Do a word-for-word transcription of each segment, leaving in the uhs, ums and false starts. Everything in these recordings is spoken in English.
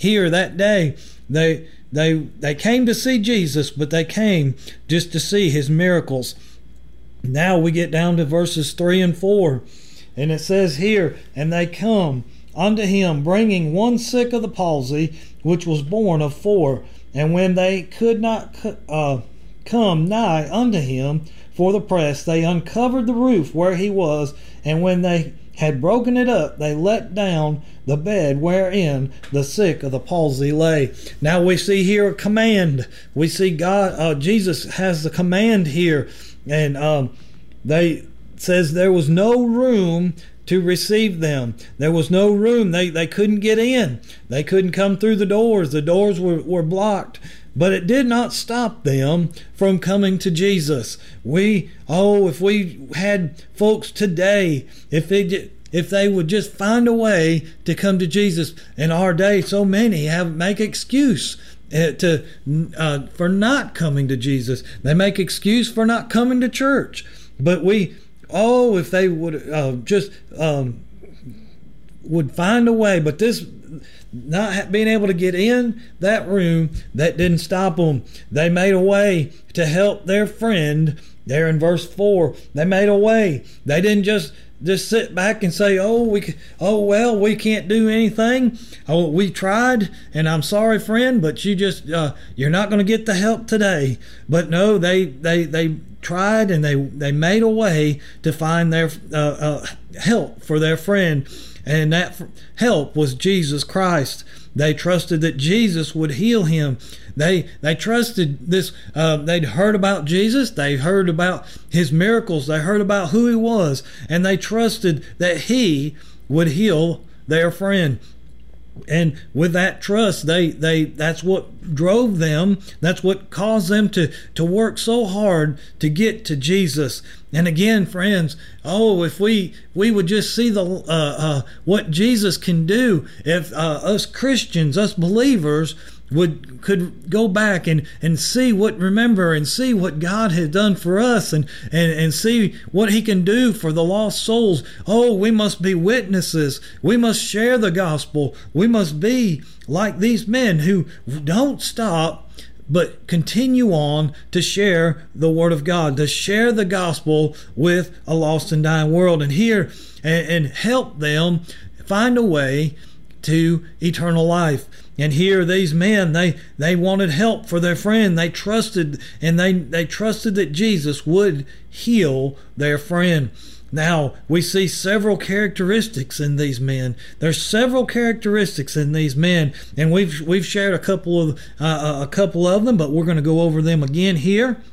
here that day, they they they came to see Jesus, but they came just to see his miracles. Now we get down to verses three and four, and it says here, and they come unto him, bringing one sick of the palsy, which was born of four. And when they could not uh, come nigh unto him for the press, they uncovered the roof where he was, and when they had broken it up, they let down the bed wherein the sick of the palsy lay. Now we see here a command. We see God, uh, Jesus has the command here, and um, they says there was no room to receive them. There was no room. They they couldn't get in. They couldn't come through the doors. The doors were, were blocked. But it did not stop them from coming to Jesus. We, oh, if we had folks today, if they, if they would just find a way to come to Jesus. In our day, so many have make excuse uh, to uh, for not coming to Jesus. They make excuse for not coming to church. But we, oh, if they would uh, just um, would find a way. But this, not being able to get in that room, that didn't stop them. They made a way to help their friend. There in verse four, they made a way. They didn't just just sit back and say, "Oh, we, oh well, we can't do anything. Oh, we tried, and I'm sorry, friend, but you just uh, you're not going to get the help today." But no, they they they tried, and they they made a way to find their uh, uh, help for their friend. And that help was Jesus Christ. They trusted that Jesus would heal him. They they trusted this. Uh, they'd heard about Jesus. They heard about his miracles. They heard about who he was. And they trusted that he would heal their friend. And with that trust, they, they that's what drove them. That's what caused them to, to work so hard to get to Jesus. And again, friends, oh, if we we would just see the uh, uh, what Jesus can do, if uh, us Christians, us believers, would could go back and, and see what, remember and see what God has done for us, and, and, and see what he can do for the lost souls. Oh, we must be witnesses. We must share the gospel. We must be like these men who don't stop, but continue on to share the word of God, to share the gospel with a lost and dying world, and here and, and help them find a way to eternal life. And here these men, they they wanted help for their friend. They trusted, and they they trusted that Jesus would heal their friend. Now we see several characteristics in these men. There's several characteristics in these men, and we've we've shared a couple of uh, a couple of them, but we're going to go over them again here.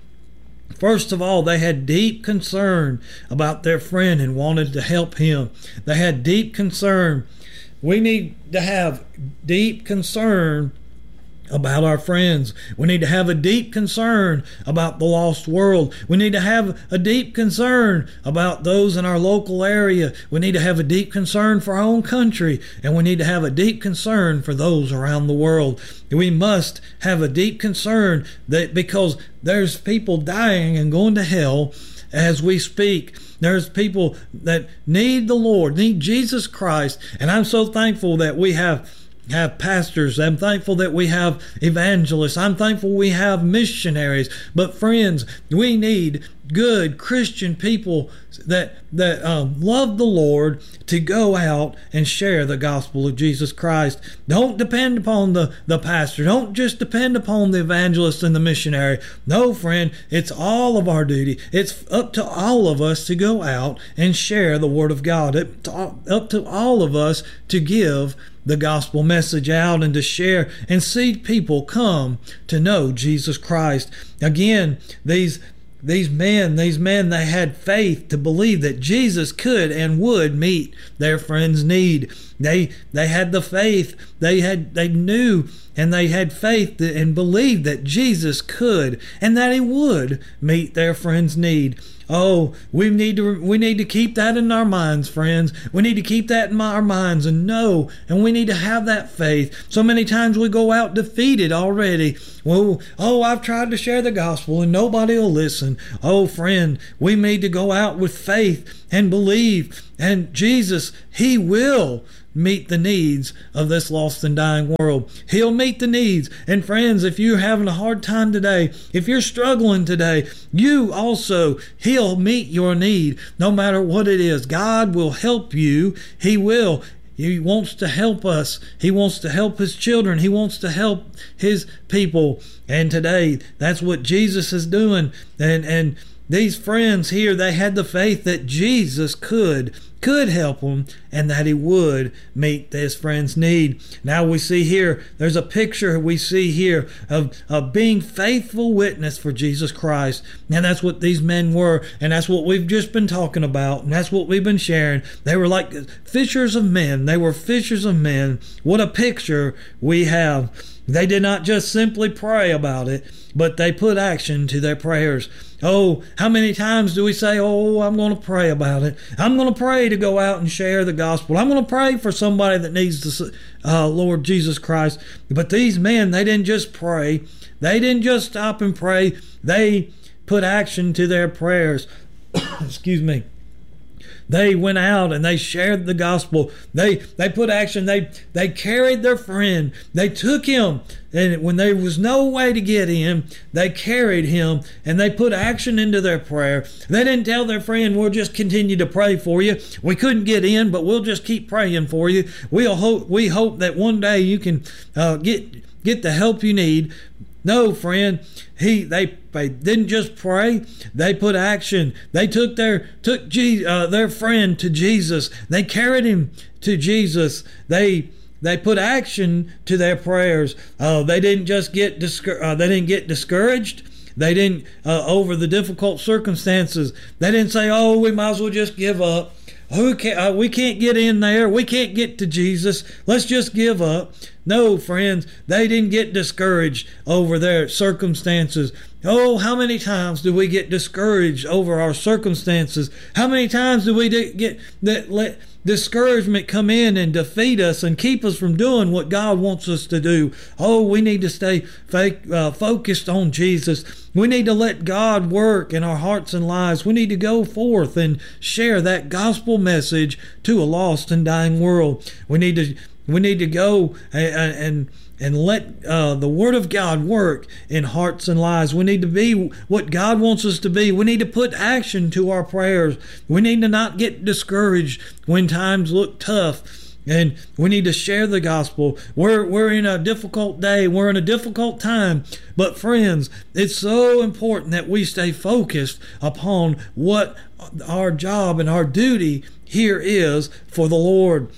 First of all, they had deep concern about their friend and wanted to help him. They had deep concern. We need to have deep concern about our friends. We need to have a deep concern about the lost world. We need to have a deep concern about those in our local area. We need to have a deep concern for our own country, and we need to have a deep concern for those around the world. We must have a deep concern that because there's people dying and going to hell as we speak. There's people that need the Lord, need Jesus Christ, and I'm so thankful that we have have pastors. I'm thankful that we have evangelists. I'm thankful we have missionaries. But friends, we need good Christian people that that um, love the Lord to go out and share the gospel of Jesus Christ. Don't depend upon the, the pastor. Don't just depend upon the evangelist and the missionary. No, friend, it's all of our duty. It's up to all of us to go out and share the word of God. It's up to all of us to give the gospel message out and to share and see people come to know Jesus Christ. Again, these These men, these men, they had faith to believe that Jesus could and would meet their friend's need. They they had the faith. They had they knew and they had faith and believed that Jesus could and that he would meet their friend's need. Oh, we need to we need to keep that in our minds, friends. We need to keep that in our minds and know, and we need to have that faith. So many times we go out defeated already. Well, oh, I've tried to share the gospel and nobody will listen. Oh, friend, we need to go out with faith and believe. And Jesus, he will meet the needs of this lost and dying world. He'll meet the needs. And friends, if you're having a hard time today, if you're struggling today, you also, He'll meet your need no matter what it is. God will help you. He will. He wants to help us. He wants to help His children. He wants to help His people. And today, that's what Jesus is doing. And and these friends here, they had the faith that Jesus could could help them and that He would meet this friend's need. Now we see here, there's a picture we see here of, of being faithful witness for Jesus Christ. And that's what these men were. And that's what we've just been talking about. And that's what we've been sharing. They were like fishers of men. They were fishers of men. What a picture we have. They did not just simply pray about it, but they put action to their prayers. Oh, how many times do we say, oh, I'm going to pray about it. I'm going to pray to go out and share the gospel. I'm going to pray for somebody that needs the uh, Lord Jesus Christ. But these men, they didn't just pray. They didn't just stop and pray. They put action to their prayers. Excuse me. They went out and they shared the gospel. They they put action. They they carried their friend. They took him, and when there was no way to get in, they carried him and they put action into their prayer. They didn't tell their friend, "We'll just continue to pray for you. We couldn't get in, but we'll just keep praying for you. We'll hope we hope that one day you can uh, get get the help you need." No, friend. He they they didn't just pray. They put action. They took their took Je- uh, their friend to Jesus. They carried him to Jesus. They they put action to their prayers. Uh, they didn't just get discour- uh, they didn't get discouraged. They didn't uh, over the difficult circumstances. They didn't say, "Oh, we might as well just give up. Who can, uh, we can't get in there. We can't get to Jesus. Let's just give up." No, friends, they didn't get discouraged over their circumstances. Oh, how many times do we get discouraged over our circumstances? How many times do we get that let discouragement come in and defeat us and keep us from doing what God wants us to do? Oh, we need to stay fake, uh, focused on Jesus. We need to let God work in our hearts and lives. We need to go forth and share that gospel message to a lost and dying world. We need to we need to go and and, and let uh, the Word of God work in hearts and lives. We need to be what God wants us to be. We need to put action to our prayers. We need to not get discouraged when times look tough. And we need to share the gospel. We're we're in a difficult day. We're in a difficult time. But friends, it's so important that we stay focused upon what our job and our duty here is for the Lord.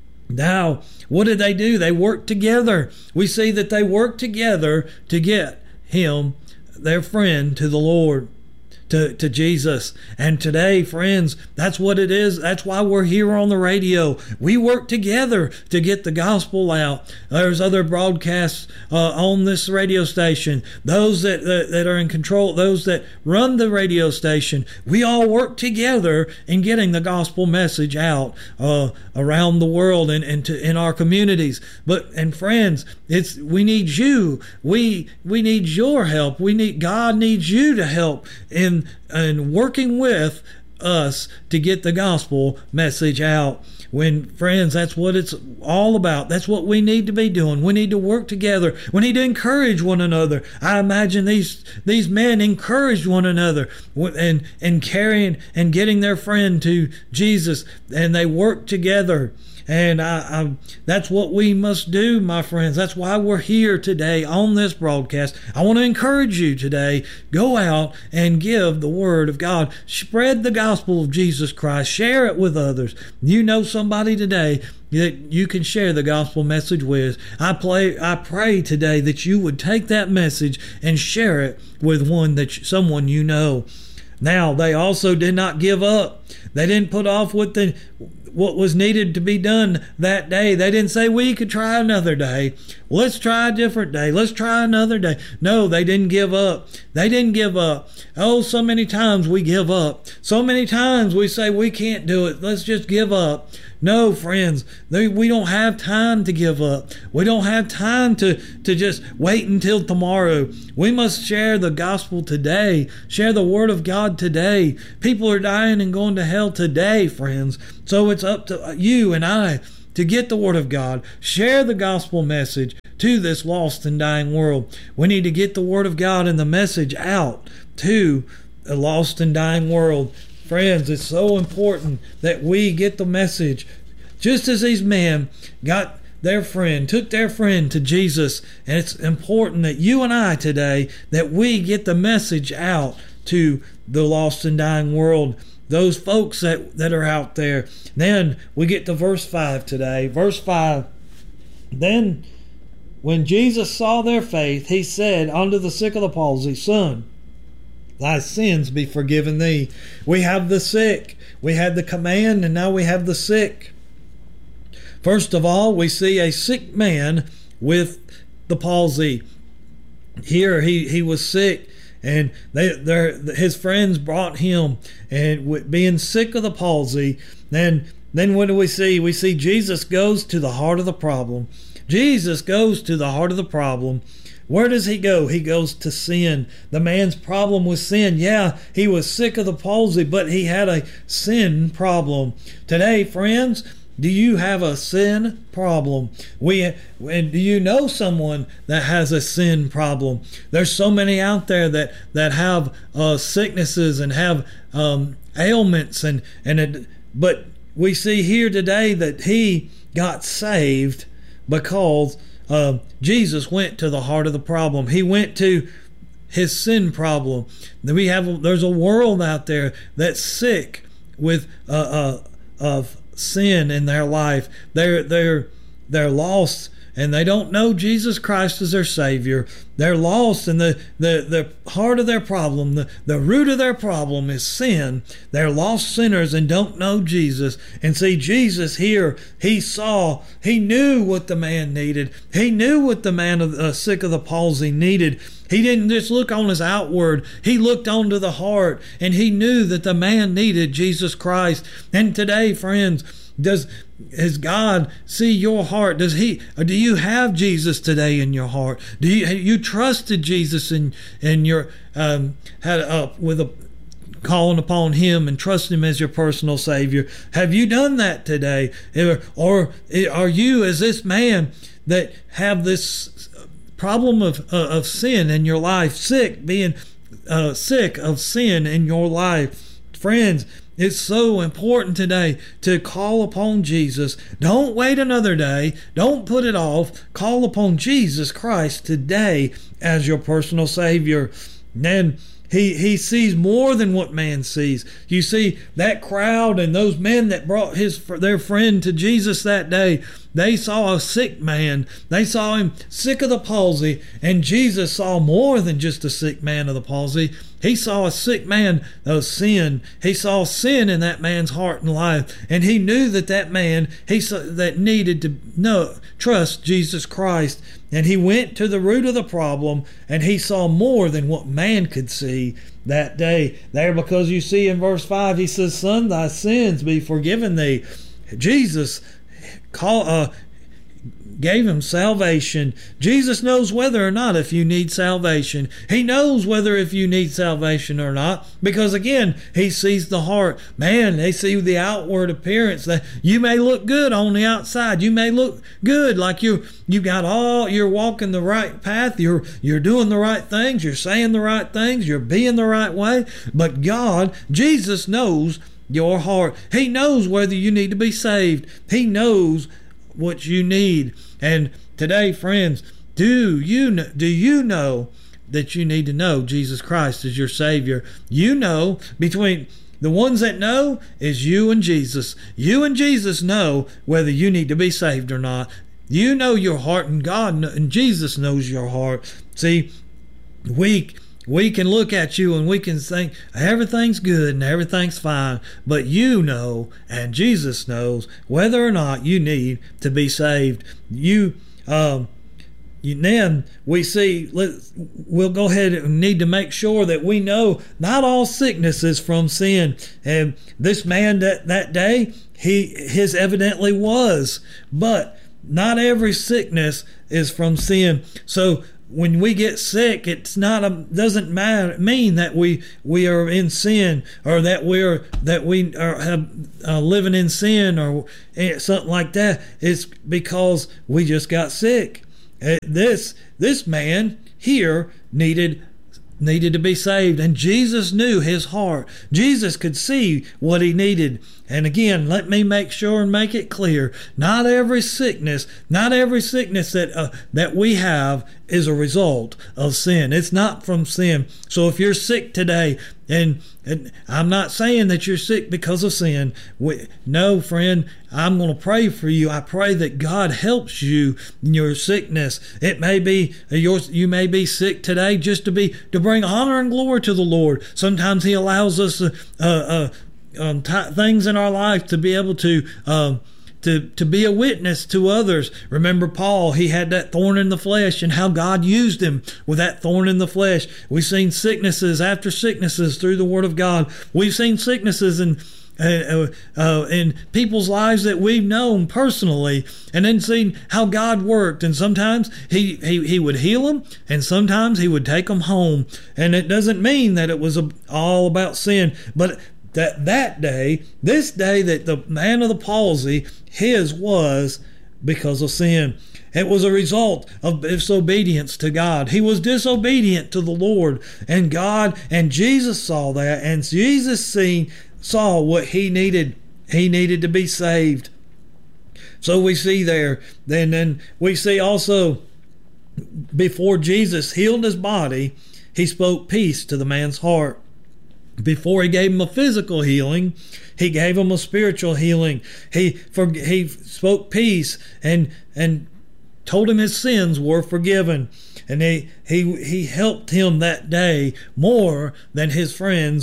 Now, what did they do? They worked together. We see that they worked together to get him, their friend, to the Lord. To, to Jesus. And today, friends, that's what it is. That's why we're here on the radio. We work together to get the gospel out. There's other broadcasts uh, on this radio station. Those that, that, that are in control, those that run the radio station, we all work together in getting the gospel message out uh, around the world and, and to, in our communities. But, and friends, it's we need you. We we need your help. We need God needs you to help in and working with us to get the gospel message out. When, friends, that's what it's all about. That's what we need to be doing. We need to work together. We need to encourage one another. I imagine these these men encouraged one another and and carrying and getting their friend to Jesus, and they worked together. And I, I, that's what we must do, my friends. That's why we're here today on this broadcast. I want to encourage you today. Go out and give the Word of God. Spread the gospel of Jesus Christ. Share it with others. You know somebody today that you can share the gospel message with. I play, I pray today that you would take that message and share it with one that someone you know. Now, they also did not give up. They didn't put off what the what was needed to be done that day. They didn't say, we could try another day. Let's try a different day. Let's try another day. No, they didn't give up. They didn't give up. Oh, so many times we give up. So many times we say we can't do it. Let's just give up. No, friends, they, we don't have time to give up. We don't have time to, to just wait until tomorrow. We must share the gospel today. Share the Word of God today. People are dying and going to hell today, friends. So it's up to you and I to to get the Word of God, share the gospel message to this lost and dying world. We need to get the Word of God and the message out to a lost and dying world. Friends, it's so important that we get the message. Just as these men got their friend, took their friend to Jesus, and it's important that you and I today, that we get the message out to the lost and dying world, those folks that, that are out there. Then we get to verse five today. Verse five, then when Jesus saw their faith, he said unto the sick of the palsy, Son, thy sins be forgiven thee. We have the sick. We had the command, and now we have the sick. First of all, we see a sick man with the palsy. Here he, he was sick, and they, his friends brought him, and being sick of the palsy. Then, then what do we see? We see Jesus goes to the heart of the problem. Jesus goes to the heart of the problem. Where does he go? He goes to sin. The man's problem was sin. Yeah, he was sick of the palsy, but he had a sin problem. Today, friends, do you have a sin problem? We and do you know someone that has a sin problem? There's so many out there that that have uh, sicknesses and have um, ailments, and and it, but we see here today that he got saved because uh, Jesus went to the heart of the problem. He went to his sin problem. We have there's a world out there that's sick with uh, uh, of sin in their life. They're they're they're lost, and they don't know Jesus Christ as their Savior. They're lost, and the the the heart of their problem, the, the root of their problem is sin. They're lost sinners and don't know Jesus. And see, Jesus here, he saw, he knew what the man needed. He knew what the man of, uh, sick of the palsy needed. He didn't just look on his outward. He looked onto the heart, and he knew that the man needed Jesus Christ. And today, friends, does Does God see your heart? Does He? Or do you have Jesus today in your heart? Do you you trusted Jesus in in your um had up with a calling upon Him and trusting Him as your personal Savior? Have you done that today, or, or are you as this man that have this problem of uh, of sin in your life, sick, being uh, sick of sin in your life, friends? It's so important today to call upon Jesus. Don't wait another day. Don't put it off. Call upon Jesus Christ today as your personal Savior. Then He, he sees more than what man sees. You see, that crowd and those men that brought his their friend to Jesus that day, they saw a sick man. They saw him sick of the palsy, and Jesus saw more than just a sick man of the palsy. He saw a sick man of sin. He saw sin in that man's heart and life, and he knew that that man he saw, that needed to know trust Jesus Christ. And he went to the root of the problem, and he saw more than what man could see that day. There, because you see in verse five, he says, Son, thy sins be forgiven thee. Jesus call, uh, gave him salvation. Jesus knows whether or not if you need salvation. He knows whether if you need salvation or not, because again, he sees the heart. Man, they see the outward appearance. That you may look good on the outside. You may look good, like you you got all you're walking the right path. You're you're doing the right things. You're saying the right things. You're being the right way. But God, Jesus knows your heart. He knows whether you need to be saved. He knows what you need. And today, friends, do you know, do you know that you need to know Jesus Christ as your Savior? You know, between the ones that know is you and Jesus. You and Jesus know whether you need to be saved or not. You know your heart, and God and Jesus knows your heart. See, we we can look at you and we can think everything's good and everything's fine, but you know and Jesus knows whether or not you need to be saved. You um you, then we see let, we'll go ahead and need to make sure that we know not all sickness is from sin. And this man that that day, he his evidently was, but not every sickness is from sin. So when we get sick, it's not a doesn't matter mean that we we are in sin, or that we're that we are have, uh, living in sin, or something like that. It's because we just got sick. Uh, this this man here needed needed to be saved, and Jesus knew his heart. Jesus could see what he needed. And again, let me make sure and make it clear, not every sickness not every sickness that uh, that we have is a result of sin. It's not from sin. So if you're sick today, and, and I'm not saying that you're sick because of sin. We, no, friend, I'm going to pray for you. I pray that God helps you in your sickness. It may be your, you may be sick today just to be to bring honor and glory to the Lord. Sometimes He allows us uh, uh, um, t- things in our life to be able to. Um, To, to be a witness to others. Remember Paul, he had that thorn in the flesh, and how God used him with that thorn in the flesh. We've seen sicknesses after sicknesses through the Word of God. We've seen sicknesses in uh, uh, in people's lives that we've known personally, and then seen how God worked. And sometimes he, he, he would heal them, and sometimes He would take them home. And it doesn't mean that it was a, all about sin, but that that day, this day that the man of the palsy, his was because of sin. It was a result of disobedience to God. He was disobedient to the Lord, and God and Jesus saw that, and Jesus seen, saw what he needed. He needed to be saved. So we see there, then then we see also, before Jesus healed his body, He spoke peace to the man's heart. Before He gave him a physical healing, He gave him a spiritual healing. He for, he spoke peace and and told him his sins were forgiven. And he, he, he helped him that day more than his friends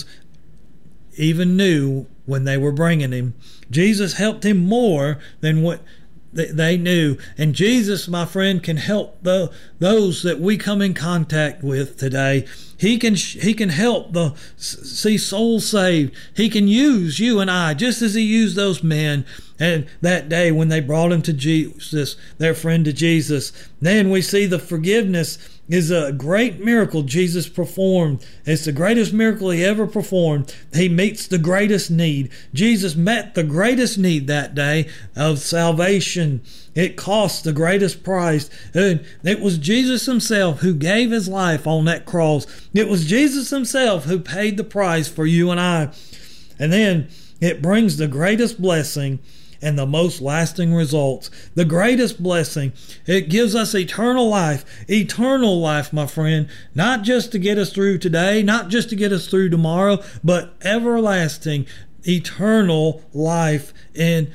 even knew when they were bringing him. Jesus helped him more than what they knew. And Jesus, my friend, can help the, those that we come in contact with today. He can he can help the see souls saved. He can use you and I, just as He used those men and that day when they brought him to Jesus, their friend to Jesus. Then we see the forgiveness is a great miracle Jesus performed. It's the greatest miracle He ever performed. He meets the greatest need. Jesus met the greatest need that day of salvation. It cost the greatest price. It was Jesus Himself who gave His life on that cross. It was Jesus Himself who paid the price for you and I. And then it brings the greatest blessing and the most lasting results. The greatest blessing. It gives us eternal life. Eternal life, my friend. Not just to get us through today, not just to get us through tomorrow, but everlasting, eternal life. And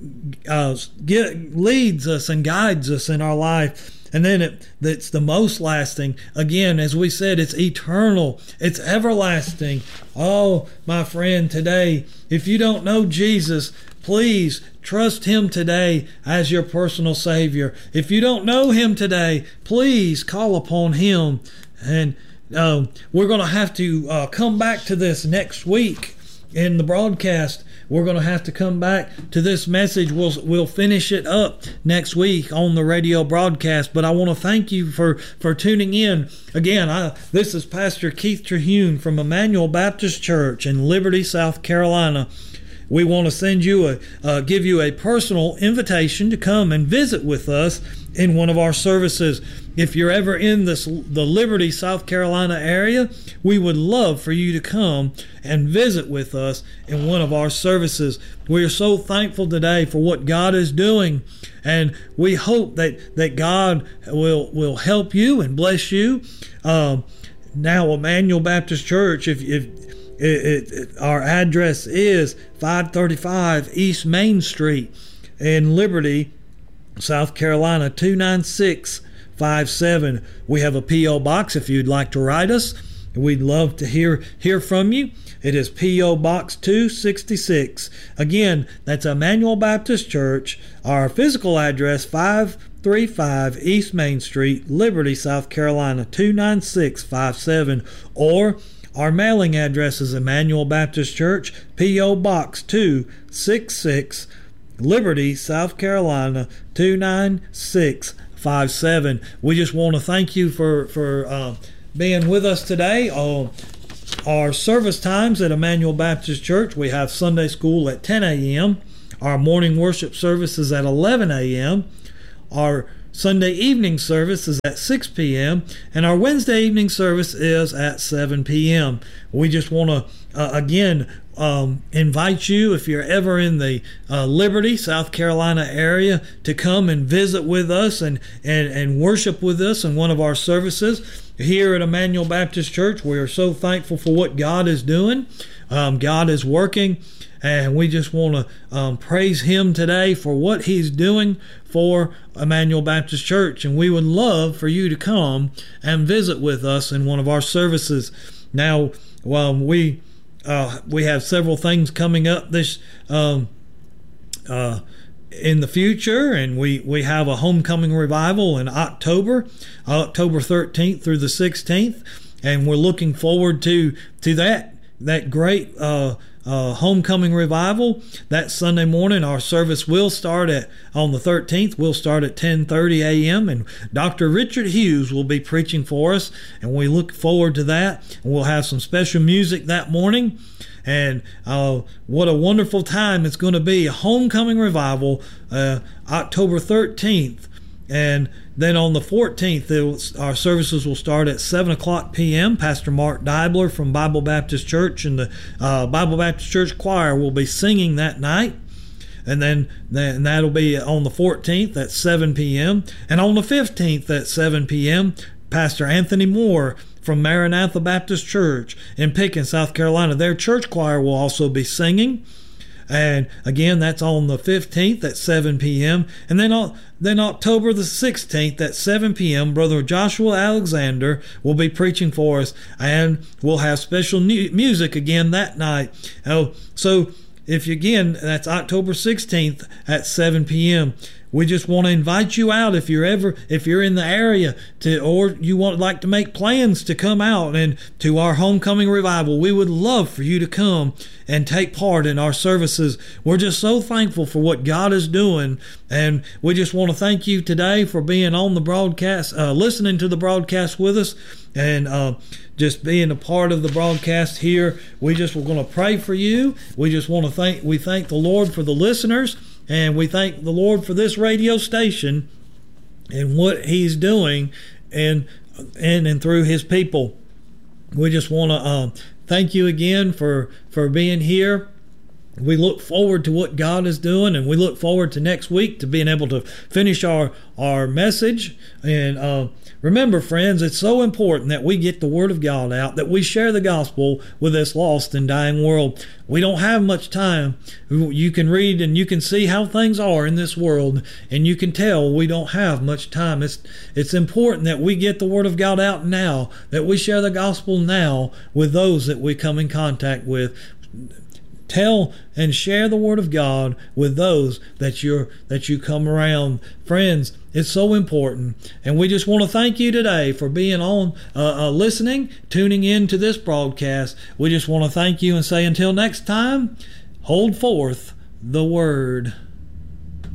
uh, get, leads us and guides us in our life. And then it, it's the most lasting. Again, as we said, it's eternal. It's everlasting. Oh, my friend, today, if you don't know Jesus, please trust Him today as your personal Savior. If you don't know Him today, please call upon Him. And uh, we're going to have to uh, come back to this next week in the broadcast. We're going to have to come back to this message. We'll we'll finish it up next week on the radio broadcast. But I want to thank you for, for tuning in. Again, I, this is Pastor Keith Terhune from Emmanuel Baptist Church in Liberty, South Carolina. We want to send you a, uh, give you a personal invitation to come and visit with us in one of our services. If you're ever in this, the Liberty, South Carolina area, we would love for you to come and visit with us in one of our services. We are so thankful today for what God is doing, and we hope that, that God will, will help you and bless you. Um, now, Emmanuel Baptist Church, if, if It, it, it, our address is five thirty-five East Main Street in Liberty, South Carolina, two nine six five seven. We have a P O box if you'd like to write us. We'd love to hear hear from you. It is P O Box two sixty-six. Again, that's Emmanuel Baptist Church. Our physical address, five thirty-five East Main Street, Liberty, South Carolina, two nine six five seven. Or our mailing address is Emmanuel Baptist Church, P O Box two sixty-six, Liberty, South Carolina, two nine six five seven. We just want to thank you for, for uh, being with us today. Uh, our service times at Emmanuel Baptist Church, we have Sunday school at ten a.m. Our morning worship service is at eleven a.m. Our Sunday evening service is at six p.m. and our Wednesday evening service is at seven p.m. We just want to, uh, again, um, invite you, if you're ever in the uh, Liberty, South Carolina area, to come and visit with us and, and, and worship with us in one of our services. Here at Emmanuel Baptist Church, we are so thankful for what God is doing. Um, God is working. And we just want to um, praise Him today for what He's doing for Emmanuel Baptist Church. And we would love for you to come and visit with us in one of our services. Now, well, we uh, we have several things coming up this um, uh, in the future, and we, we have a homecoming revival in October, October thirteenth through the sixteenth, and we're looking forward to to that that great uh, Uh, homecoming revival. That Sunday morning, our service will start at on the thirteenth. We'll start at ten thirty a.m. and Doctor Richard Hughes will be preaching for us, and we look forward to that. And we'll have some special music that morning, and uh, what a wonderful time it's going to be! A homecoming revival, uh, October thirteenth. And then on the fourteenth, will, our services will start at seven o'clock p.m. Pastor Mark Deibler from Bible Baptist Church and the uh, Bible Baptist Church Choir will be singing that night. And then, then that'll be on the fourteenth at seven p.m. And on the fifteenth at seven p.m., Pastor Anthony Moore from Maranatha Baptist Church in Pickens, South Carolina. Their church choir will also be singing. And again, that's on the fifteenth at seven p.m. And then, then October the sixteenth at seven p.m., Brother Joshua Alexander will be preaching for us. And we'll have special music again that night. Oh, so if you, again, that's October sixteenth at seven p.m. We just want to invite you out if you're ever if you're in the area to, or you want like to make plans to come out and to our homecoming revival. We would love for you to come and take part in our services. We're just so thankful for what God is doing, and we just want to thank you today for being on the broadcast, uh, listening to the broadcast with us, and uh, just being a part of the broadcast here. We just were going to pray for you. We just want to thank we thank the Lord for the listeners. And we thank the Lord for this radio station and what He's doing and and, and through His people. We just want to uh, thank you again for, for being here. We look forward to what God is doing, and we look forward to next week to being able to finish our, our message. And uh, remember, friends, it's so important that we get the Word of God out, that we share the gospel with this lost and dying world. We don't have much time. You can read and you can see how things are in this world, and you can tell we don't have much time. It's, it's important that we get the Word of God out now, that we share the gospel now with those that we come in contact with. Tell and share the Word of God with those that you're that you come around. Friends, it's so important. And we just want to thank you today for being on, uh, uh, listening, tuning in to this broadcast. We just want to thank you and say until next time, hold forth the Word.